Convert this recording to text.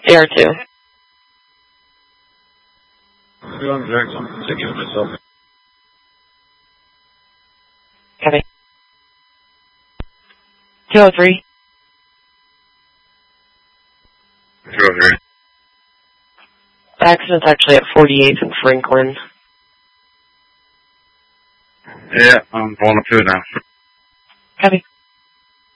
CR2. I'm Jackson. I'm taking it myself. Copy. 203. 203. The accident's actually at 48th and Franklin. Yeah, I'm pulling up to it now. Copy.